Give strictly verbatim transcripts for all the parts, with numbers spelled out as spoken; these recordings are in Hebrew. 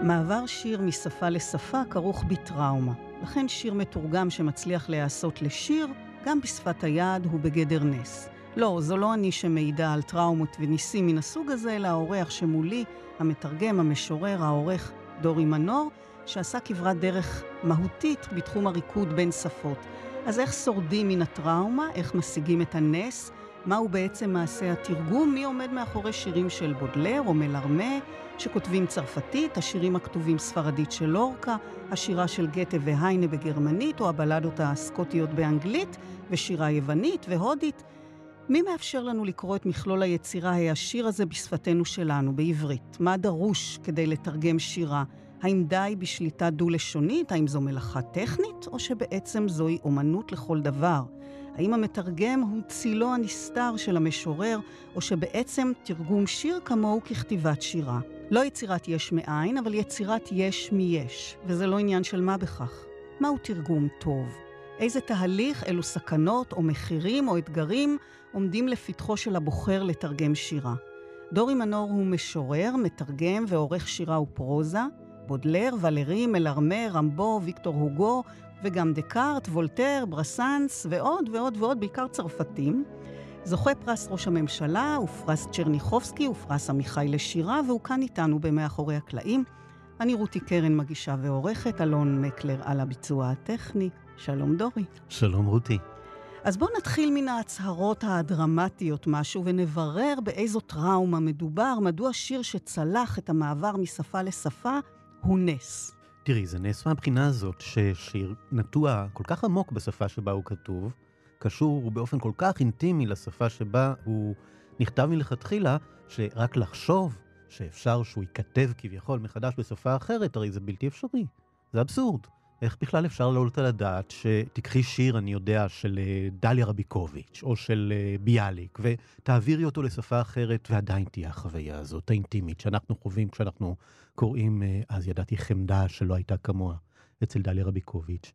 מעבר שיר משפה לשפה כרוך בטראומה. לכן שיר מתורגם שמצליח להיעשות לשיר, גם בשפת היד הוא בגדר נס. לא, זו לא אני שמעידה על טראומות וניסים מן הסוג הזה, אלא האורח שמולי, המתרגם, המשורר, העורך דורי מנור, שעשה כברת דרך מהותית בתחום הריקוד בין שפות. אז איך שורדים מן הטראומה? איך משיגים את הנס? מהו בעצם מעשה התרגום? מי עומד מאחורי שירים של בודלר או מלרמה, שכותבים צרפתית, השירים הכתובים ספרדית של לורקה, השירה של גתה והיינה בגרמנית, או הבלדות הסקוטיות באנגלית, ושירה יוונית והודית? מי מאפשר לנו לקרוא את מכלול היצירה השיר הזה בשפתנו שלנו, בעברית? מה דרוש כדי לתרגם שירה? האם די בשליטה דו-לשונית? האם זו מלאכה טכנית? או שבעצם זוהי אומנות לכל דבר? האם המתרגם הוא צילו הנסתר של המשורר, או שבעצם תרגום שיר כמוהו ככתיבת שירה? לא יצירת יש מאין, אבל יצירת יש מיש, וזה לא עניין של מה בכך. מהו תרגום טוב? איזה תהליך, אילו סכנות או מחירים או אתגרים עומדים לפתחו של הבוחר לתרגם שירה? דורי מנור הוא משורר, מתרגם ועורך שירה ופרוזה. בודלר, ולרי, מלרמה, רמבו, ויקטור הוגו, וגם דקארט, וולטר, ברסנס ועוד ועוד ועוד, בעיקר צרפתים. זוכה פרס ראש הממשלה ופרס צ'רניחובסקי ופרס עמיחי לשירה, והוא כאן איתנו במאחורי הקלעים. אני רותי קרן, מגישה ועורכת, אלון מקלר על הביצוע הטכני. שלום דורי. שלום רותי. אז בואו נתחיל מן ההצהרות הדרמטיות משהו, ונברר באיזו טראומה מדובר, מדוע שיר שצלח את המעבר משפה לשפה הוא נס. תראי, זה נס מהבחינה הזאת ששיר נטוע כל כך עמוק בשפה שבה הוא כתוב, קשור באופן כל כך אינטימי לשפה שבה הוא נכתב מלכתחילה, שרק לחשוב שאפשר שהוא ייכתב כביכול מחדש בשפה אחרת, הרי זה בלתי אפשרי. זה אבסורד. איך בכלל אפשר לעלות על הדעת שתקחי שיר, אני יודע, של דליה רביקוביץ' או של ביאליק, ותעבירי אותו לשפה אחרת, ועדיין תהיה החוויה הזאת, האינטימית, שאנחנו חווים כשאנחנו קוראים, אז ידעתי חמדה שלא הייתה כמוה, אצל דליה רביקוביץ'.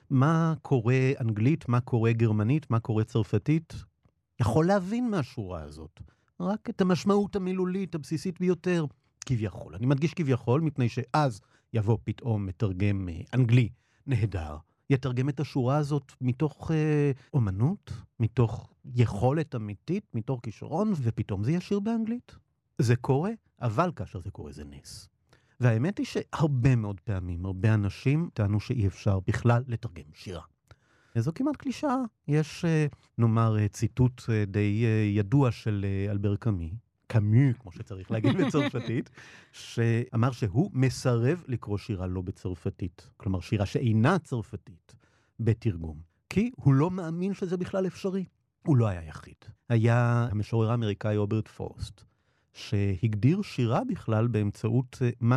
מה קורה אנגלית, מה קורה גרמנית, מה קורה צרפתית? יכול להבין מהשורה הזאת. רק את המשמעות המילולית הבסיסית ביותר, כביכול. אני מדגיש כביכול, מפני שאז יבוא פתאום מתרגם אנגלי נהדר, יתרגם את השורה הזאת מתוך אה, אומנות, מתוך יכולת אמיתית, מתוך כישרון, ופתאום זה ישיר באנגלית. זה קורה, אבל כאשר זה קורה זה נס. והאמת היא שהרבה מאוד פעמים, הרבה אנשים טענו שאי אפשר בכלל לתרגם שירה. זו כמעט קלישאה. יש, אה, נאמר, ציטוט אה, די אה, ידוע של אה, אלבר קאמי, קאמי, כמו שצריך להגיד בצרפתית, שאמר שהוא מסרב לקרוא שירה לא בצרפתית. כלומר, שירה שאינה צרפתית בתרגום. כי הוא לא מאמין שזה בכלל אפשרי. הוא לא היה יחיד. היה המשורר האמריקאי רוברט פרוסט, שהגדיר שירה בכלל באמצעות מה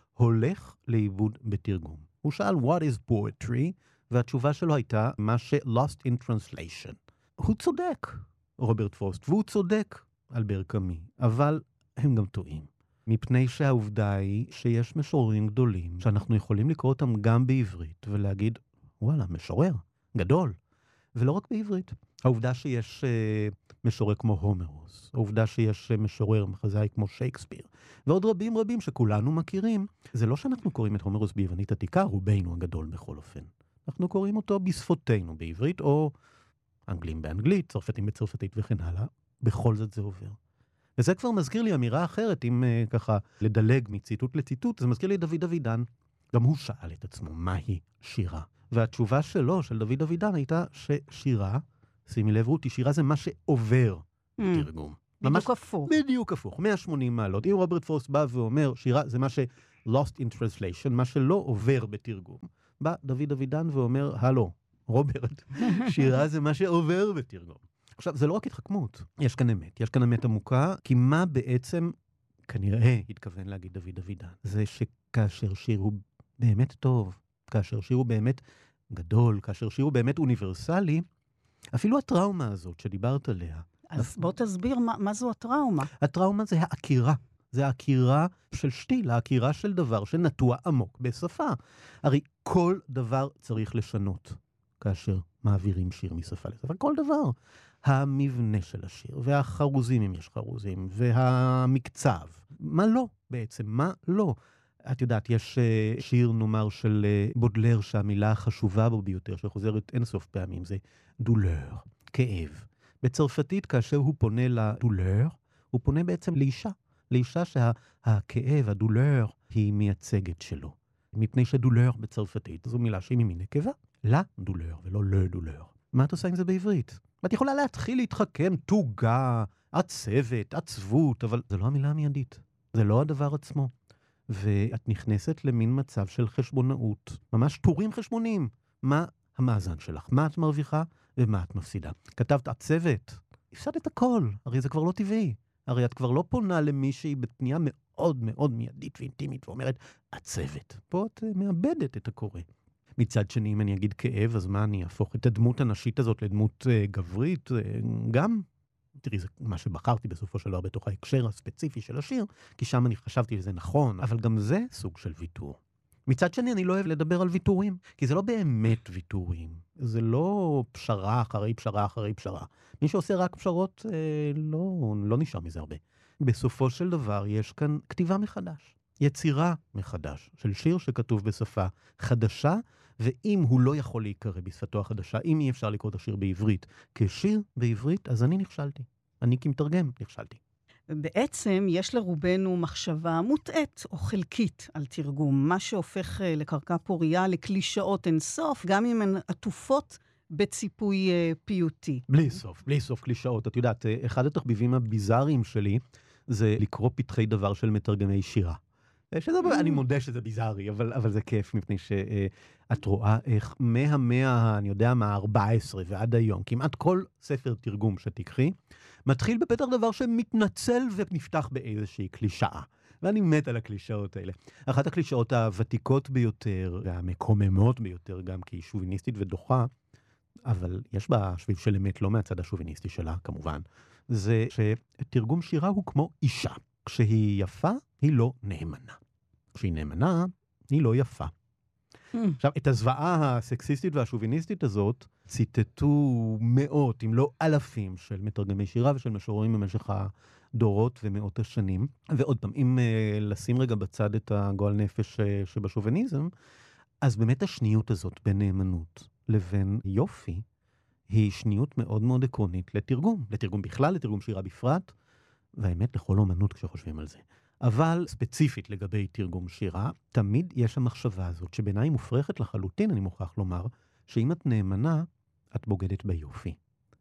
שהולך לאיבוד בתרגום. הוא שאל, what is poetry? והתשובה שלו הייתה, מה ש-lost in translation. הוא צודק, רוברט פרוסט, והוא צודק, אלבר קאמי, אבל הם גם טועים. מפני שהעובדה היא שיש משוררים גדולים, שאנחנו יכולים לקרוא אותם גם בעברית, ולהגיד, וואלה, משורר, גדול. ולא רק בעברית. העובדה שיש uh, משורר כמו הומרוס, העובדה שיש uh, משורר מחזאי כמו שייקספיר, ועוד רבים רבים שכולנו מכירים, זה לא שאנחנו קוראים את הומרוס ביוונית עתיקה, רובנו הגדול בכל אופן. אנחנו קוראים אותו בשפותינו בעברית, או אנגלים באנגלית, צרפתים בצרפתית וכן הלאה. בכל זאת זה עובר. וזה כבר מזכיר לי אמירה אחרת, אם uh, ככה לדלג מציטוט לציטוט, זה מזכיר לי דוד דוידן. גם הוא שאל את עצמו, מהי שירה? והתשובה שלו, של דוד דוידן, הייתה ששירה, שימי לב רותי, שירה זה מה שעובר mm. בתרגום. בדיוק הפוך. בדיוק הפוך, מאה ושמונים מעלות. אם רוברט פרוסט בא ואומר, שירה זה מה ש-lost in translation, מה שלא עובר בתרגום. בא דוד דוידן ואומר, הלו, רוברט, שירה זה מה שעובר בתרגום. עכשיו, זה לא רק התחכמות, יש כאן אמת, יש כאן אמת עמוקה, כי מה בעצם, כנראה, התכוון להגיד דוד דוידן, זה שכאשר שיר הוא באמת טוב, כאשר שיר הוא באמת גדול, כאשר שיר הוא באמת אוניברסלי, אפילו הטראומה הזאת שדיברת עליה. אז בוא תסביר מה, מה זו הטראומה. הטראומה זה העקירה. זה העקירה של שתיל, העקירה של דבר שנטוע עמוק בשפה. הרי כל דבר צריך לשנות כאשר מעבירים שיר משפה לשפה. כל דבר. המבנה של השיר, והחרוזים אם יש חרוזים, והמקצב. מה לא בעצם? מה לא? את יודעת, יש uh, שיר נאמר של uh, בודלר שהמילה החשובה בו ביותר, שחוזרת אינסוף פעמים, זה דולר, כאב. בצרפתית, כאשר הוא פונה לדולר, הוא פונה בעצם לאישה. לאישה שהכאב, הדולר, היא מייצגת שלו. מפני שדולר בצרפתית, זו מילה שהיא ממין נקבה. לה דולר ולא לא דולר. מה את עושה עם זה בעברית? ואת יכולה להתחיל להתחכם, תוגה, עצבת, עצבות, אבל זה לא המילה המיידית. זה לא הדבר עצמו. ואת נכנסת למין מצב של חשבונאות. ממש טורים חשבוניים. מה המאזן שלך? מה את מרוויחה ומה את מפסידה? כתבת עצבת. הפסדת הכל. הרי זה כבר לא טבעי. הרי את כבר לא פונה למישהי בפנייה מאוד מאוד מיידית ואינטימית ואומרת, עצבת. פה את מאבדת את הקורא. מצד שני, אם אני אגיד כאב, אז מה אני אהפוך את הדמות הנשית הזאת לדמות uh, גברית? Uh, גם, תראי, זה מה שבחרתי בסופו של דבר בתוך ההקשר הספציפי של השיר, כי שם אני חשבתי שזה נכון, אבל גם זה סוג של ויתור. מצד שני, אני לא אוהב לדבר על ויתורים, כי זה לא באמת ויתורים. זה לא פשרה אחרי פשרה אחרי פשרה. מי שעושה רק פשרות, אה, לא, לא נשאר מזה הרבה. בסופו של דבר, יש כאן כתיבה מחדש. יצירה מחדש, של שיר שכתוב בשפה חדשה, ואם הוא לא יכול להיקרא בשפתו החדשה, אם אי אפשר לקרוא את השיר בעברית כשיר בעברית, אז אני נכשלתי. אני כמתרגם נכשלתי. בעצם יש לרובנו מחשבה מוטעת או חלקית על תרגום, מה שהופך לקרקע פוריה לקלישאות אינסוף, גם אם הן עטופות בציפוי פיוטי. בלי סוף, בלי סוף קלישאות. את יודעת, אחד התחביבים הביזאריים שלי זה לקרוא פתחי דבר של מתרגמי שירה. שזה, אני מודה שזה ביזארי, אבל, אבל זה כיף, מפני שאת רואה איך מהמאה, אני יודע מה, ארבע עשרה ועד היום, כמעט כל ספר תרגום שתקחי, מתחיל בפתח דבר שמתנצל ונפתח באיזושהי קלישאה. ואני מת על הקלישאות האלה. אחת הקלישאות הוותיקות ביותר, והמקוממות ביותר, גם כי היא שוביניסטית ודוחה, אבל יש בה שביב של אמת לא מהצד השוביניסטי שלה, כמובן, זה שתרגום שירה הוא כמו אישה. כשהיא יפה, היא לא נאמנה. כשהיא נאמנה, היא לא יפה. Mm. עכשיו, את הזוועה הסקסיסטית והשוביניסטית הזאת, ציטטו מאות, אם לא אלפים, של מתרגמי שירה ושל משוררים במשך הדורות ומאות השנים. ועוד פעם, אם uh, לשים רגע בצד את הגועל נפש uh, שבשוביניזם, אז באמת השניות הזאת בין נאמנות לבין יופי, היא שניות מאוד מאוד עקרונית לתרגום. לתרגום בכלל, לתרגום שירה בפרט, והאמת לכל אומנות כשחושבים על זה. אבל ספציפית לגבי תרגום שירה, תמיד יש המחשבה הזאת, שבעיניי מופרכת לחלוטין, אני מוכרח לומר, שאם את נאמנה, את בוגדת ביופי.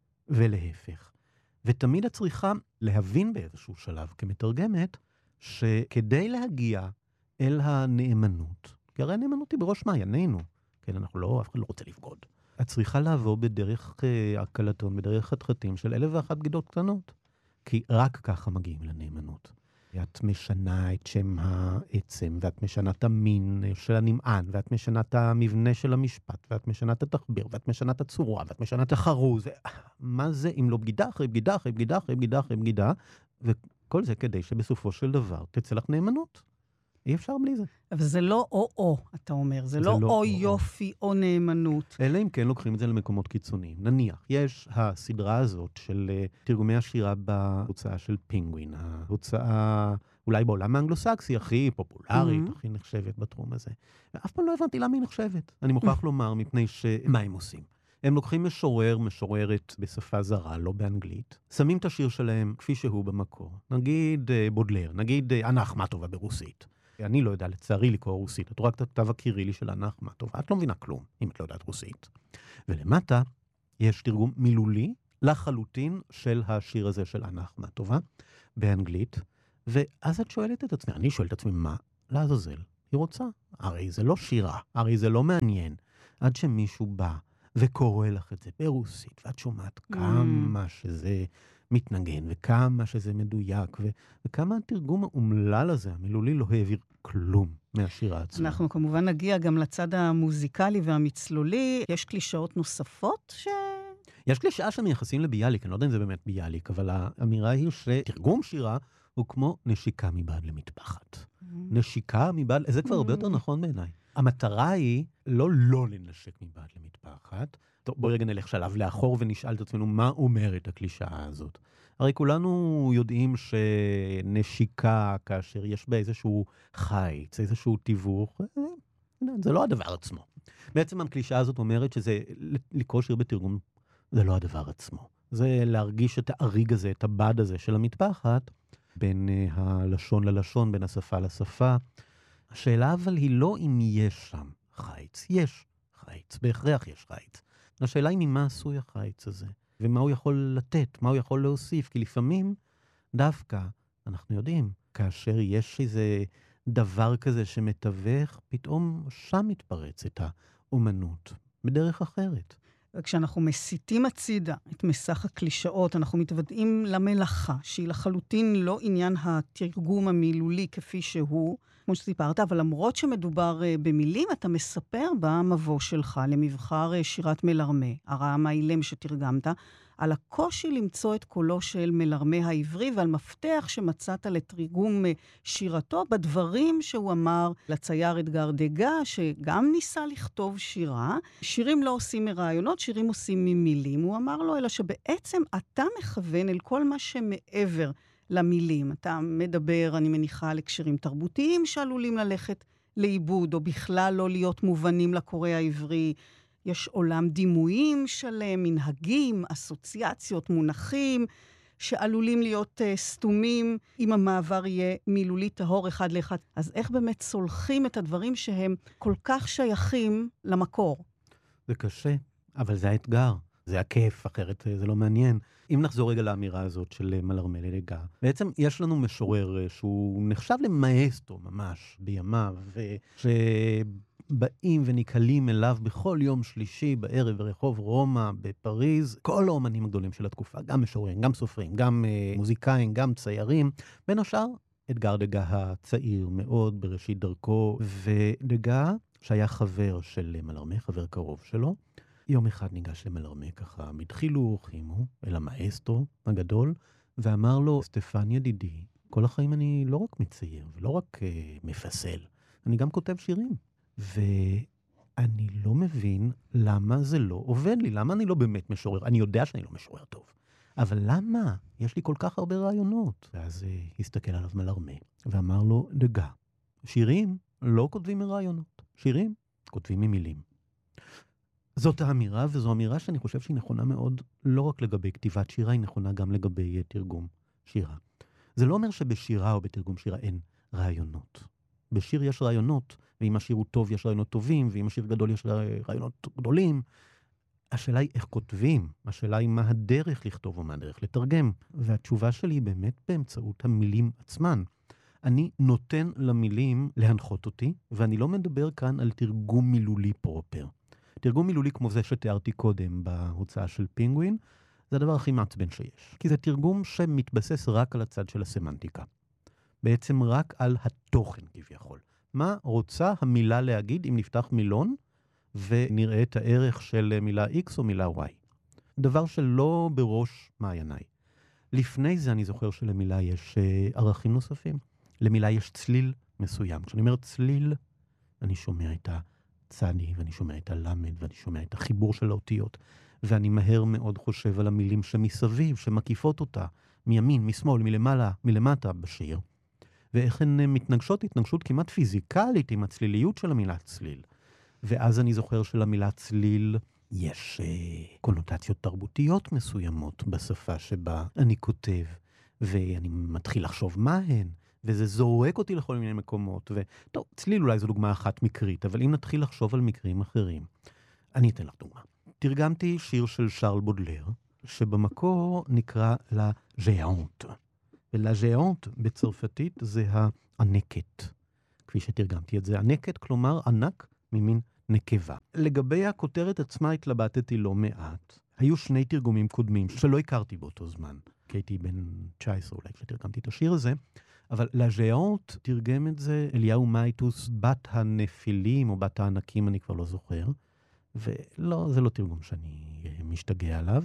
ולהפך. ותמיד את צריכה להבין באיזשהו שלב כמתרגמת, שכדי להגיע אל הנאמנות, כי הרי הנאמנות היא בראש מעיינינו, כן, אנחנו לא, אף אחד לא רוצה לבגוד. את צריכה לעבור בדרך uh, הקלטון, בדרך חתחתים של אלף ואחת בגידות קטנות. כי רק ככה מגיעים לנאמנות. את משנה את שם העצם, ואת משנה את המין של הנמען, ואת משנה את המבנה של המשפט, ואת משנה את התחביר, ואת משנה את הצורה, ואת משנה את החרוז. מה זה אם לא בגידה אחרי בגידה אחרי בגידה אחרי בגידה אחרי בגידה, וכל זה כדי שבסופו של דבר תצא לך נאמנות. אי אפשר בלי זה. אבל זה לא או-או, אתה אומר. זה, זה לא, לא או יופי או נאמנות. אלא אם כן לוקחים את זה למקומות קיצוניים. נניח, יש הסדרה הזאת של uh, תרגומי השירה בהוצאה של פינגווין, ההוצאה אולי בעולם האנגלוסקסי הכי פופולרית, mm-hmm. הכי נחשבת בתחום הזה. ואף פעם לא הבנתי למה היא נחשבת. אני מוכרח לומר, מפני שמה הם עושים? הם לוקחים משורר, משוררת בשפה זרה, לא באנגלית, שמים את השיר שלהם כפי שהוא במקור. נגיד uh, בודלר, נגיד uh, אנה אחמטובה ברוסית. אני לא יודע לצערי לקרוא רוסית, את רואה את הכתב הקירילי של אנה אחמטובה, את לא מבינה כלום, אם את לא יודעת רוסית. ולמטה יש תרגום מילולי לחלוטין של השיר הזה של אנה אחמטובה, באנגלית, ואז את שואלת את עצמי, אני שואלת את עצמי, מה לעזאזל היא רוצה? הרי זה לא שירה, הרי זה לא מעניין, עד שמישהו בא וקורא לך את זה ברוסית, ואת שומעת mm. כמה שזה מתנגן, וכמה שזה מדויק, ו- וכמה התרגום האומלל הזה, המילולי, לא העביר כלום מהשירה עצמה. אנחנו כמובן נגיע גם לצד המוזיקלי והמצלולי. יש קלישאות נוספות ש... יש קלישאה שמייחסים לביאליק, אני לא יודע אם זה באמת ביאליק, אבל האמירה היא שתרגום שירה הוא כמו נשיקה מבעד למטפחת. Mm. נשיקה מבעד, זה כבר mm. הרבה יותר נכון בעיניי. המטרה היא לא לא לנשק מבעד למטפחת. טוב, בואי רגע נלך שלב לאחור ונשאל את עצמנו מה אומרת הקלישאה הזאת. הרי כולנו יודעים שנשיקה, כאשר יש בה איזשהו חיץ, איזשהו תיווך, זה לא הדבר עצמו. בעצם הקלישאה הזאת אומרת שזה, לקרוא שיר בתרגום, זה לא הדבר עצמו. זה להרגיש את האריג הזה, את הבד הזה של המטפחת, בין הלשון ללשון, בין השפה לשפה. השאלה אבל היא לא אם יש שם חיץ. יש חיץ, בהכרח יש חיץ. השאלה היא ממה עשוי החיץ הזה, ומה הוא יכול לתת, מה הוא יכול להוסיף, כי לפעמים דווקא, אנחנו יודעים, כאשר יש איזה דבר כזה שמתווך, פתאום שם מתפרצת האומנות, בדרך אחרת. וכשאנחנו מסיתים הצידה את מסך הקלישאות, אנחנו מתוודעים למלאכה, שהיא לחלוטין לא עניין התרגום המילולי כפי שהוא, כמו שסיפרת, אבל למרות שמדובר במילים, אתה מספר במבוא שלך למבחר שירת מלרמה, הרעם האילם שתרגמת, על הקושי למצוא את קולו של מלרמה העברי, ועל מפתח שמצאת לתרגום שירתו בדברים שהוא אמר לצייר אדגר דגה, שגם ניסה לכתוב שירה. שירים לא עושים מרעיונות, שירים עושים ממילים, הוא אמר לו, אלא שבעצם אתה מכוון אל כל מה שמעבר למילים. אתה מדבר, אני מניחה, על הקשרים תרבותיים שעלולים ללכת לאיבוד, או בכלל לא להיות מובנים לקורא העברי. יש עולם דימויים שלם, מנהגים, אסוציאציות, מונחים, שעלולים להיות uh, סתומים אם המעבר יהיה מילולי טהור אחד לאחד. אז איך באמת סולחים את הדברים שהם כל כך שייכים למקור? זה קשה, אבל זה האתגר. זה הכיף, אחרת זה לא מעניין. אם נחזור רגע לאמירה הזאת של מלרמה לדגה, בעצם יש לנו משורר שהוא נחשב למאסטרו ממש בימיו, שבאים וניקלים אליו בכל יום שלישי בערב ברחוב רומא בפריז, כל האומנים הגדולים של התקופה, גם משוררים, גם סופרים, גם uh, מוזיקאים, גם ציירים, בין השאר אדגר דגה הצעיר מאוד בראשית דרכו, ודגה שהיה חבר של מלרמה, חבר קרוב שלו, יום אחד ניגש למלרמה ככה, מתחילוך עמו, אל המאסטרו הגדול, ואמר לו, סטפן ידידי, כל החיים אני לא רק מצייר, ולא רק uh, מפסל, אני גם כותב שירים. ואני לא מבין למה זה לא עובד לי, למה אני לא באמת משורר, אני יודע שאני לא משורר טוב, אבל למה? יש לי כל כך הרבה רעיונות. ואז uh, הסתכל עליו מלרמה, ואמר לו, דגה, שירים לא כותבים מרעיונות, שירים כותבים ממילים. זאת האמירה, וזו אמירה שאני חושב שהיא נכונה מאוד, לא רק לגבי כתיבת שירה, היא נכונה גם לגבי תרגום שירה. זה לא אומר שבשירה או בתרגום שירה אין רעיונות. בשיר יש רעיונות, ואם השיר הוא טוב יש רעיונות טובים, ואם השיר גדול יש רעיונות גדולים. השאלה היא איך כותבים, השאלה היא מה הדרך לכתוב או מה הדרך לתרגם. והתשובה שלי היא באמת באמצעות המילים עצמן. אני נותן למילים להנחות אותי, ואני לא מדבר כאן על תרגום מילולי פרופר. תרגום מילולי כמו זה שתיארתי קודם בהוצאה של פינגווין, זה הדבר הכי מעצבן שיש. כי זה תרגום שמתבסס רק על הצד של הסמנטיקה. בעצם רק על התוכן כביכול. מה רוצה המילה להגיד אם נפתח מילון ונראה את הערך של מילה X או מילה Y. דבר שלא בראש מעייניי. לפני זה אני זוכר שלמילה יש ערכים נוספים. למילה יש צליל מסוים. כשאני אומר צליל, אני שומע את ה... צדי, ואני שומע את הלמד, ואני שומע את החיבור של האותיות, ואני מהר מאוד חושב על המילים שמסביב, שמקיפות אותה, מימין, משמאל, מלמעלה, מלמטה בשיר, ואיך הן מתנגשות התנגשות כמעט פיזיקלית עם הצליליות של המילה צליל. ואז אני זוכר שלמילה צליל יש אה, קונוטציות תרבותיות מסוימות בשפה שבה אני כותב, ואני מתחיל לחשוב מה הן, וזה זורק אותי לכל מיני מקומות, וטוב, צליל אולי זו דוגמה אחת מקרית, אבל אם נתחיל לחשוב על מקרים אחרים, אני אתן לך דוגמה. תרגמתי שיר של שרל בודלר, שבמקור נקרא לה ז'אונט, ולה ז'אונט בצרפתית זה הענקת, כפי שתרגמתי את זה, ענקת, כלומר ענק ממין נקבה. לגבי הכותרת עצמה התלבטתי לא מעט. היו שני תרגומים קודמים שלא הכרתי באותו זמן, כי הייתי בן תשע עשרה אולי כשתרגמתי את השיר הזה, אבל לג'אונט תרגם את זה אליהו מייטוס, בת הנפילים או בת הענקים, אני כבר לא זוכר, ולא, זה לא תרגום שאני משתגע עליו,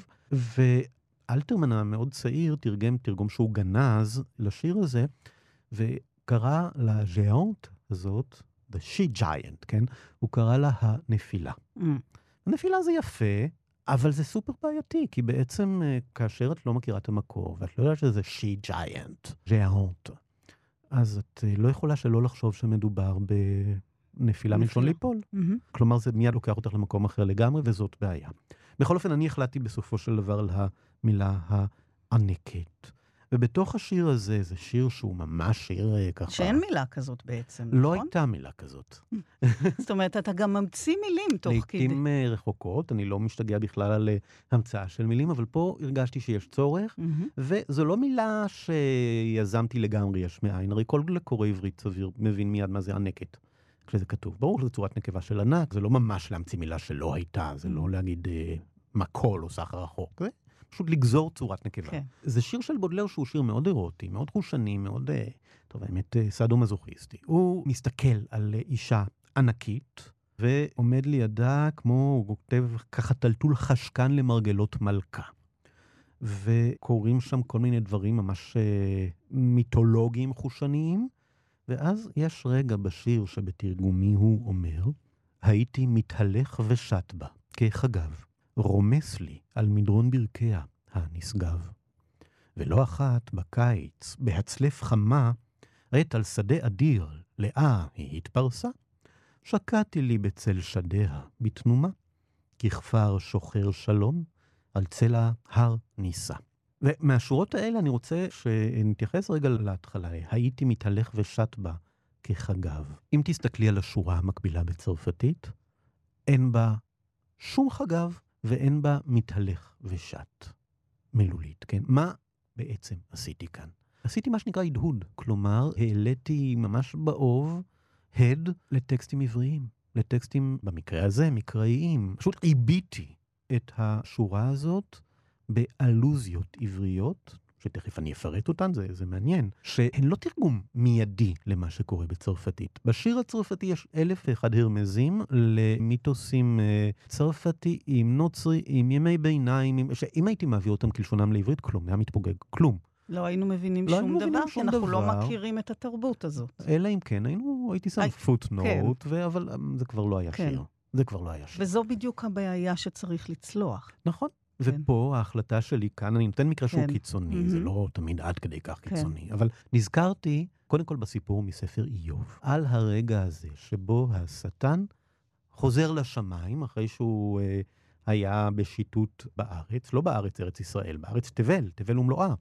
ואלתרמן המאוד צעיר תרגם תרגום שהוא גנז לשיר הזה, וקרא לג'אונט הזאת The She Giant, כן? הוא קרא לה הנפילה. Mm. הנפילה זה יפה, אבל זה סופר בעייתי, כי בעצם כאשר את לא מכירה את המקור, ואת לא יודעת שזה She Giant, Géant, אז את לא יכולה שלא לחשוב שמדובר בנפילה מלשון ליפול. Mm-hmm. כלומר, זה מיד לוקח אותך למקום אחר לגמרי, וזאת בעיה. בכל אופן, אני החלטתי בסופו של דבר על המילה הענקת. ובתוך השיר הזה, זה שיר שהוא ממש שיר ככה. שאין מילה כזאת בעצם, לא נכון? הייתה מילה כזאת. זאת אומרת, אתה גם ממציא מילים תוך כדי. לעתים רחוקות, אני לא משתגע בכלל על המצאה של מילים, אבל פה הרגשתי שיש צורך, Mm-hmm. וזו לא מילה שיזמתי לגמרי יש מאין, הרי כל קורא עברית סביר מבין מיד מה זה ענקת. כשזה כתוב, ברור שזו צורת נקבה של ענק, זה לא ממש להמציא מילה שלא הייתה, זה לא להגיד אה, מקול או סחר רחוק, זה פשוט לגזור צורת נקבה. כן. זה שיר של בודלר שהוא שיר מאוד אירוטי, מאוד חושני, מאוד, אה, טוב, האמת, אה, סאדו-מזוכיסטי. הוא מסתכל על אה, אישה ענקית, ועומד לידה כמו, הוא כותב ככה טלטול חשקן למרגלות מלכה. וקוראים שם כל מיני דברים ממש אה, מיתולוגיים חושניים, ואז יש רגע בשיר שבתרגומי הוא אומר, הייתי מתהלך ושט בה, כחגב, רומס לי על מדרון ברכיה הנשגב. ולא אחת בקיץ, בהצלף חמה, ראת על שדה אדיר, לאה היא התפרסה. שקעתי לי בצל שדיה, בתנומה, ככפר שוחר שלום, על צל ההר ניסה. ומהשורות האלה אני רוצה שנתייחס רגע להתחלה. הייתי מתהלך ושט בה כחגב. אם תסתכלי על השורה המקבילה בצרפתית, אין בה שום חגב ואין בה מתהלך ושט. מילולית, כן? מה בעצם עשיתי כאן? עשיתי מה שנקרא הדהוד. כלומר, העליתי ממש באוב הד לטקסטים עבריים. לטקסטים, במקרה הזה, מקראיים. פשוט עיביתי את השורה הזאת באלוזיות עבריות, שתכף אני אפרט אותן, זה, זה מעניין, שהן לא תרגום מיידי למה שקורה בצרפתית. בשיר הצרפתי יש אלף ואחד הרמזים למיתוסים אה, צרפתיים, נוצריים, ימי ביניים, שאם הייתי מעביר אותם כלשונם לעברית, כלום, היה מתפוגג, כלום. לא היינו מבינים לא שום היינו דבר, מבינים כי שום אנחנו דבר. לא מכירים את התרבות הזאת. אלא אם כן, היינו, הייתי שם הי... פוטנוט, כן. ו... אבל זה כבר לא היה כן. שיר. זה כבר לא היה שיר. וזו בדיוק הבעיה שצריך לצלוח. נכון. כן. ופה ההחלטה שלי כאן, אני נותן מקרה שהוא כן. קיצוני, Mm-hmm. זה לא תמיד עד כדי כך כן. קיצוני, אבל נזכרתי, קודם כל בסיפור מספר איוב, על הרגע הזה שבו השטן חוזר לשמיים, אחרי שהוא אה, היה בשיטוט בארץ, לא בארץ ארץ ישראל, בארץ תבל, תבל ומלואה,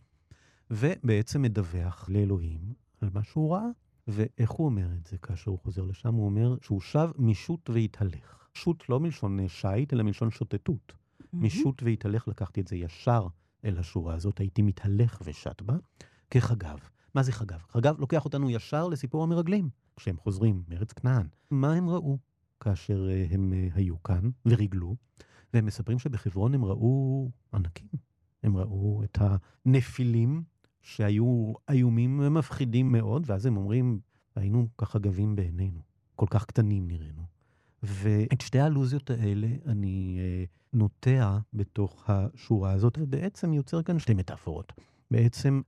ובעצם מדווח לאלוהים על מה שהוא ראה. ואיך הוא אומר את זה כאשר הוא חוזר לשם? הוא אומר שהוא שב משוט והתהלך. שוט לא מלשון שייט, אלא מלשון שוטטות. Mm-hmm. משוט והתהלך, לקחתי את זה ישר אל השורה הזאת, הייתי מתהלך ושט בה, כחגב. מה זה חגב? חגב לוקח אותנו ישר לסיפור המרגלים, כשהם חוזרים מארץ כנען. מה הם ראו כאשר הם היו כאן ורגלו? והם מספרים שבחברון הם ראו ענקים. הם ראו את הנפילים שהיו איומים ומפחידים מאוד, ואז הם אומרים, היינו ככה גבים בעינינו, כל כך קטנים נראינו. ואת שתי האלוזיות האלה אני אה, נוטע בתוך השורה הזאת, ובעצם יוצר כאן שתי מטאפורות. בעצם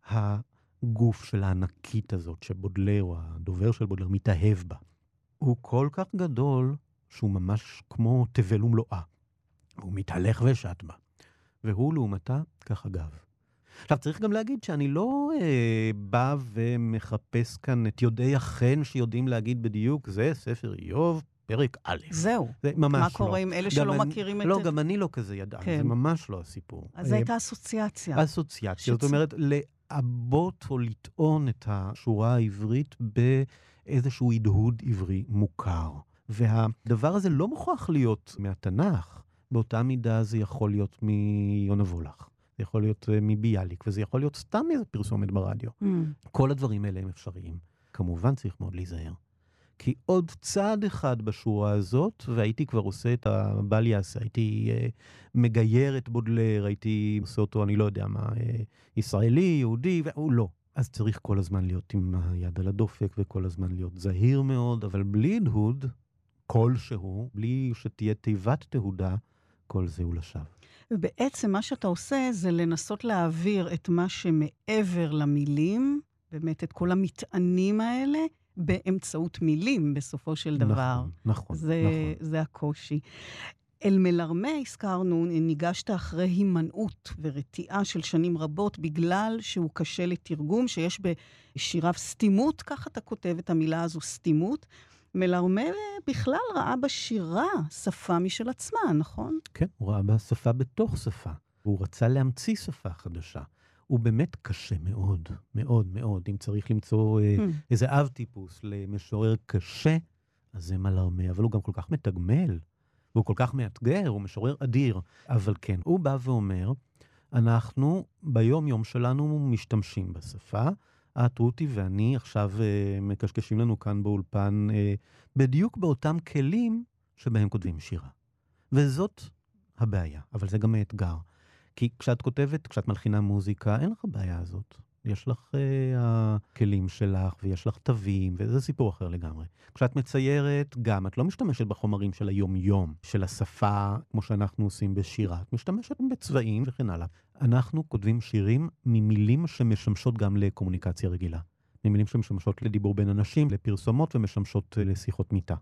הגוף של הענקית הזאת, שבודלר, או הדובר של בודלר, מתאהב בה, הוא כל כך גדול, שהוא ממש כמו תבל ומלואה. הוא מתהלך ושט בה. והוא לעומתה כחגב. עכשיו, צריך גם להגיד שאני לא אה, בא ומחפש כאן את יודעי החן שיודעים להגיד בדיוק, זה ספר איוב, פרק א'. זהו. זה ממש מה לא. קורה עם אלה שלא אני, מכירים את... לא, גם אני לא כזה ידען, כן. זה ממש לא הסיפור. אז זו הייתה אסוציאציה. אסוציאציה, שצ... זאת אומרת, לעבות או לטעון את השורה העברית באיזשהו הדהוד עברי מוכר. והדבר הזה לא מוכרח להיות מהתנ"ך, באותה מידה זה יכול להיות מיונה וולך. זה יכול להיות מביאליק, וזה יכול להיות סתם איזה פרסומת ברדיו. Mm. כל הדברים האלה הם אפשריים. כמובן צריך מאוד להיזהר. כי עוד צעד אחד בשורה הזאת, והייתי כבר עושה את הבל יעשה, הייתי אה, מגייר את בודלר, הייתי עושה אותו, אני לא יודע מה, אה, ישראלי, יהודי, והוא לא. אז צריך כל הזמן להיות עם היד על הדופק, וכל הזמן להיות זהיר מאוד, אבל בלי הדהוד, כלשהו, בלי שתהיה תיבת תהודה, כל זה הוא לשווא. ובעצם מה שאתה עושה זה לנסות להעביר את מה שמעבר למילים, באמת את כל המטענים האלה, באמצעות מילים בסופו של דבר. נכון, נכון, זה, נכון. זה הקושי. אל מלרמה, הזכרנו, ניגשת אחרי הימנעות ורתיעה של שנים רבות, בגלל שהוא קשה לתרגום, שיש בשיריו סתימות, ככה אתה כותב את המילה הזו, סתימות. מלרמה בכלל ראה בשירה שפה משל עצמה, נכון? כן, הוא ראה בה שפה בתוך שפה. הוא רצה להמציא שפה חדשה. הוא באמת קשה מאוד, מאוד מאוד. אם צריך למצוא אה, Hmm. איזה אב טיפוס למשורר קשה, אז זה מלרמה, אבל הוא גם כל כך מתגמל. והוא כל כך מאתגר, הוא משורר אדיר. אבל כן, הוא בא ואומר, אנחנו ביום יום שלנו משתמשים בשפה, את רותי ואני עכשיו uh, מקשקשים לנו כאן באולפן uh, בדיוק באותם כלים שבהם כותבים שירה. וזאת הבעיה, אבל זה גם האתגר. כי כשאת כותבת, כשאת מלחינה מוזיקה, אין לך בעיה הזאת. יש לך uh, הכלים שלך, ויש לך תווים, וזה סיפור אחר לגמרי. כשאת מציירת, גם את לא משתמשת בחומרים של היום-יום, של השפה, כמו שאנחנו עושים בשירה. את משתמשת בצבעים וכן הלאה. אנחנו כותבים שירים ממילים שמשמשות גם לקומוניקציה רגילה. ממילים שמשמשות לדיבור בין אנשים, לפרסומות ומשמשות לשיחות מיטה.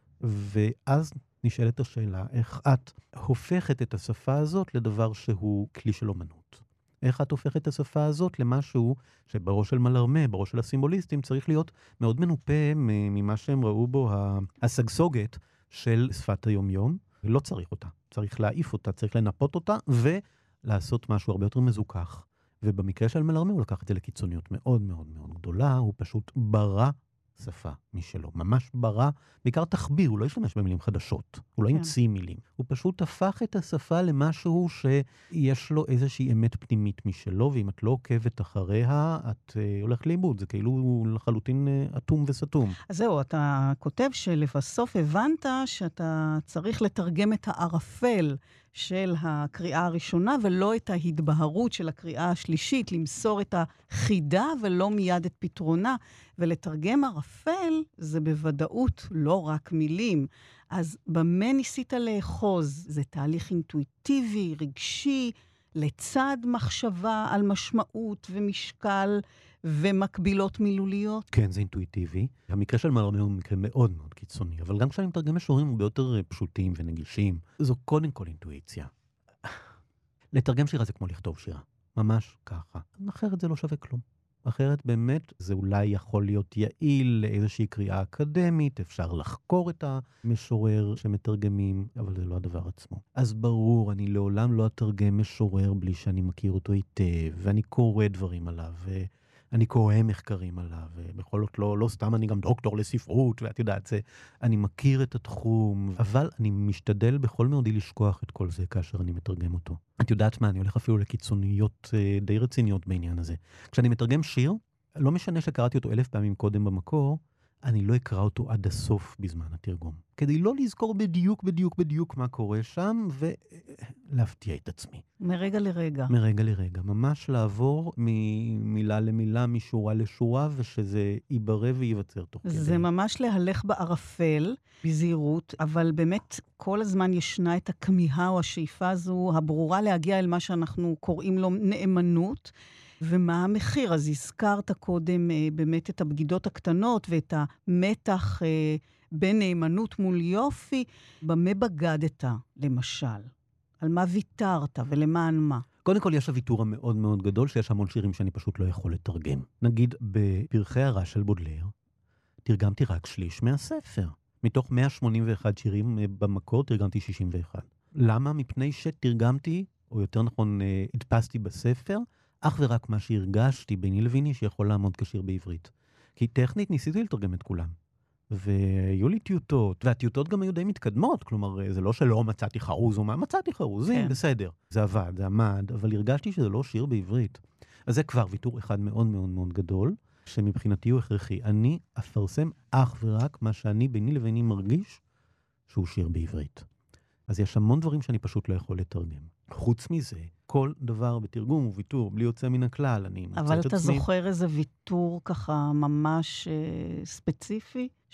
ואז נשאלת השאלה, איך את הופכת את השפה הזאת לדבר שהוא כלי של אומנות? איך את הופכת את השפה הזאת למשהו שבראש של מלרמה, בראש של הסימבוליסטים, צריך להיות מאוד מנופה ממה שהם ראו בו הסגסוגת של שפת היום-יום. לא צריך אותה. צריך להעיף אותה, צריך לנפות אותה, ולעשות משהו הרבה יותר מזוכח. ובמקרה של מלרמה הוא לקח את זה לקיצוניות מאוד מאוד מאוד גדולה, הוא פשוט ברא שפה משלו, ממש ברא, בעיקר תחביר, הוא לא השתמש במילים חדשות, הוא לא המציא מילים, הוא פשוט הפך את השפה למשהו שיש לו איזושהי אמת פנימית משלו, ואם את לא עוקבת אחריה, את uh, הולכת לאיבוד, זה כאילו לחלוטין uh, אטום וסתום. אז זהו, אתה כותב שלבסוף הבנת שאתה צריך לתרגם את הערפל של הקריאה הראשונה, ולא את ההתבהרות של הקריאה השלישית, למסור את החידה ולא מיד את פתרונה, ולתרגם ערפל זה בוודאות לא רק מילים. אז במה ניסית לאחוז? זה תהליך אינטואיטיבי, רגשי, לצד מחשבה על משמעות ומשקל ומקבילות מילוליות? כן, זה אינטואיטיבי. המקרה של מלרמה הוא מקרה מאוד מאוד קיצוני, אבל גם כשאני מתרגם משוררים הוא ביותר פשוטים ונגישים. זו קודם כל אינטואיציה. לתרגם שירה זה כמו לכתוב שירה. ממש ככה. אחרת זה לא שווה כלום. אחרת באמת זה אולי יכול להיות יעיל לאיזושהי קריאה אקדמית, אפשר לחקור את המשורר שמתרגמים, אבל זה לא הדבר עצמו. אז ברור, אני לעולם לא אתרגם משורר בלי שאני מכיר אותו היטב, ואני קורא דברים עליו, ואני קורא מחקרים עליו, ובכל זאת לא, לא סתם אני גם דוקטור לספרות, ואת יודעת, זה, אני מכיר את התחום, אבל אני משתדל בכל מאודי לשכוח את כל זה כאשר אני מתרגם אותו. את יודעת מה, אני הולך אפילו לקיצוניות אה, די רציניות בעניין הזה. כשאני מתרגם שיר, לא משנה שקראתי אותו אלף פעמים קודם במקור, אני לא אקרא אותו עד הסוף בזמן התרגום. כדי לא לזכור בדיוק, בדיוק, בדיוק מה קורה שם, ולהפתיע את עצמי. מרגע לרגע. מרגע לרגע. ממש לעבור ממילה למילה, משורה לשורה, ושזה ייברא וייווצר תוך כדי. זה ממש להלך בערפל, בזהירות, אבל באמת כל הזמן ישנה את הכמיהה או השאיפה הזו, הברורה להגיע אל מה שאנחנו קוראים לו נאמנות, ומה המחיר? אז הזכרת קודם אה, באמת את הבגידות הקטנות ואת המתח אה, בין נאמנות מול יופי. במה בגדת, למשל? על מה ויתרת ולמען מה? קודם כל יש הוויתור המאוד מאוד גדול, שיש המון שירים שאני פשוט לא יכול לתרגם. נגיד, בפרחי הרע של בודלר, תרגמתי רק שליש מהספר. מתוך מאה שמונים ואחד שירים במקור, תרגמתי שישים ואחד. למה? מפני שתרגמתי, או יותר נכון, הדפסתי בספר, אך ורק מה שהרגשתי ביני לביני שיכול לעמוד כשיר בעברית. כי טכנית ניסיתי לתרגם את כולם. והיו לי טיוטות, והטיוטות גם היו די מתקדמות, כלומר, זה לא שלא מצאתי חרוז או מה, מצאתי חרוזים, כן. בסדר. זה עבד, זה עמד, אבל הרגשתי שזה לא שיר בעברית. אז זה כבר ויתור אחד מאוד מאוד מאוד גדול, שמבחינתי הוא הכרחי. אני אפרסם אך ורק מה שאני ביני לביני מרגיש שהוא שיר בעברית. אז יש המון דברים שאני פשוט לא יכול לתרגם. חוץ מזה, כל דבר בתרגום וויתור, בלי יוצא מן הכלל, אני מוצא את עצמי. אבל אתה זוכר איזה ויתור ככה ממש אה, ספציפי?